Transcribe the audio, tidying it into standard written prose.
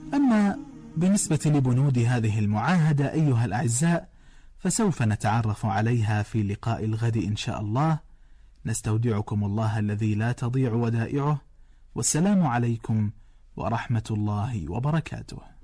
أما بالنسبة لبنود هذه المعاهدة أيها الأعزاء فسوف نتعرف عليها في لقاء الغد إن شاء الله. نستودعكم الله الذي لا تضيع ودائعه، والسلام عليكم ورحمة الله وبركاته.